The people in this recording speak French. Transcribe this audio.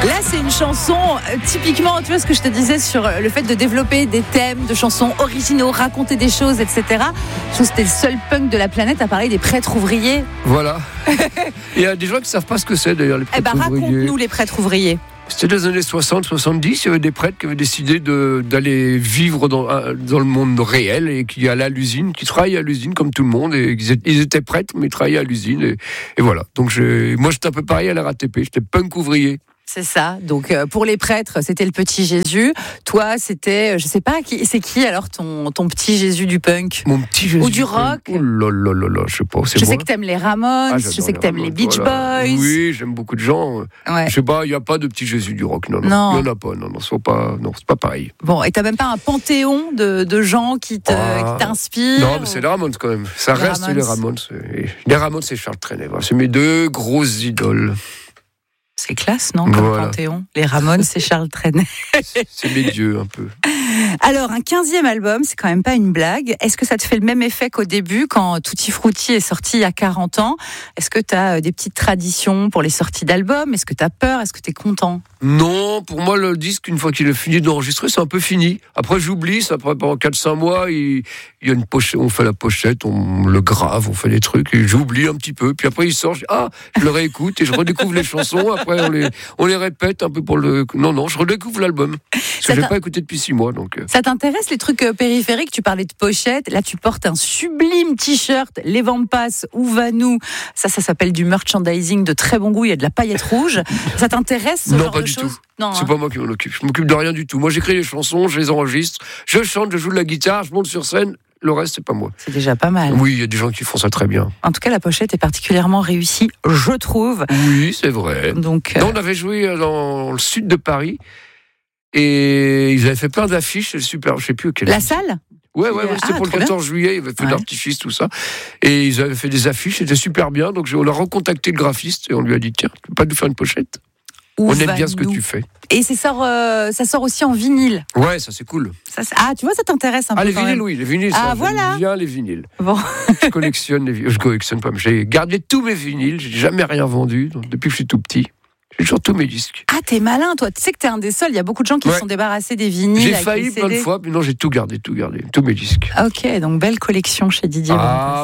Là, c'est une chanson typiquement, tu vois ce que je te disais sur le fait de développer des thèmes de chansons originaux, raconter des choses, etc. Je trouve que c'était le seul punk de la planète à parler des prêtres ouvriers. Voilà. Il y a des gens qui ne savent pas ce que c'est d'ailleurs, les prêtres ouvriers. Raconte-nous les prêtres ouvriers. C'était dans les années 60-70, il y avait des prêtres qui avaient décidé d'aller vivre dans le monde réel et qui allaient à l'usine, qui travaillaient à l'usine comme tout le monde. Et ils étaient prêtres, mais ils travaillaient à l'usine. Et voilà. Donc moi, j'étais un peu pareil à la RATP, j'étais punk ouvrier. C'est ça. Donc pour les prêtres, c'était le petit Jésus. Toi, c'était, je sais pas, c'est qui alors ton petit Jésus du punk? Mon petit Jésus ou du rock? Oh là là là là, je sais pas. Je sais que t'aimes les Ramones, je sais que t'aimes les Beach Boys. Oui, j'aime beaucoup de gens. Ouais. Je sais pas, il y a pas de petit Jésus du rock, non. Il y en a pas, non, c'est pas pareil. Bon, et t'as même pas un panthéon de gens qui t'inspirent? Non, mais c'est les Ramones quand même. Ça reste les Ramones. Les Ramones, c'est Charles Trenet. C'est mes deux grosses idoles. C'est classe, non, comme panthéon. Les Ramones, c'est Charles Trenet. C'est mes dieux, un peu. Alors, un 15e album, c'est quand même pas une blague. Est-ce que ça te fait le même effet qu'au début, quand Tutti Frutti est sorti il y a 40 ans? Est-ce que tu as des petites traditions pour les sorties d'albums? Est-ce que tu as peur? Est-ce que tu es content? Non, pour moi, le disque, une fois qu'il est fini d'enregistrer, c'est un peu fini. Après, j'oublie, ça prend pendant 4-5 mois, il y a une pochette, on fait la pochette, on le grave, on fait des trucs, et j'oublie un petit peu. Puis après, il sort, je le réécoute, et je redécouvre les chansons. Après, on les répète un peu pour le... Non, je redécouvre l'album. Parce que je n'ai pas écouté depuis 6 mois, donc... Ça t'intéresse, les trucs périphériques? Tu parlais de pochette. Là, tu portes un sublime t-shirt, Les Vampas, Où va nous? Ça s'appelle du merchandising de très bon goût. Il y a de la paillette rouge. Ça t'intéresse, ce genre de choses? Non, pas du tout. Non, c'est pas moi qui m'en occupe. Je m'occupe de rien du tout. Moi, j'écris les chansons, je les enregistre, je chante, je joue de la guitare, je monte sur scène. Le reste, c'est pas moi. C'est déjà pas mal. Oui, il y a des gens qui font ça très bien. En tout cas, la pochette est particulièrement réussie, je trouve. Oui, c'est vrai. Donc, non, on avait joué dans le sud de Paris et ils avaient fait plein d'affiches. C'est super, je sais plus quelle. La salle? Ouais, c'était pour le 14 juillet, ils avaient fait d'artifice, tout ça. Et ils avaient fait des affiches, c'était super bien. Donc on a recontacté le graphiste et on lui a dit, tiens, tu peux pas nous faire une pochette? On aime bien ce que tu fais. Et ça sort aussi en vinyle. Ouais, ça c'est cool. Tu vois, ça t'intéresse un peu. Les vinyles, oui, les vinyles. J'aime bien les vinyles. Bon. Je collectionne pas. J'ai gardé tous mes vinyles, j'ai jamais rien vendu depuis que je suis tout petit. J'ai toujours tous mes disques. Ah, t'es malin, toi. Tu sais que t'es un des seuls. Il y a beaucoup de gens qui se sont débarrassés des vinyles. J'ai failli plein de fois, mais non, j'ai tout gardé, tous mes disques. Ok, donc belle collection chez Didier.